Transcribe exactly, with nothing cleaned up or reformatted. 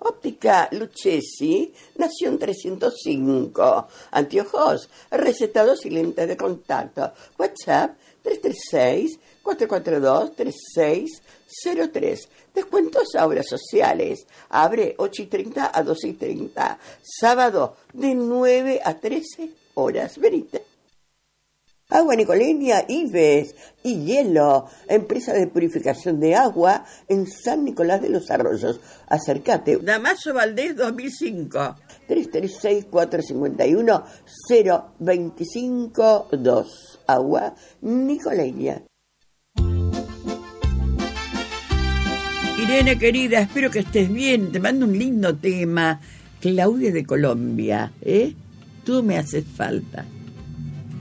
Óptica Lucchesi, Nación trescientos cinco. Anteojos, recetados y lentes de contacto. WhatsApp tres tres seis, cuatro cuatro dos, tres seis cero tres. Descuentos a horas sociales. Abre ocho y treinta a doce y treinta. Sábado de nueve a trece horas. Venite. Agua Nicoleña, Ives y Hielo, empresa de purificación de agua en San Nicolás de los Arroyos. Acércate. Damaso Valdés dos mil cinco. tres tres seis, cuatro cinco uno, cero dos cinco dos. Agua Nicoleña. Irene querida, espero que estés bien. Te mando un lindo tema. Claudia de Colombia, ¿eh? Tú me haces falta.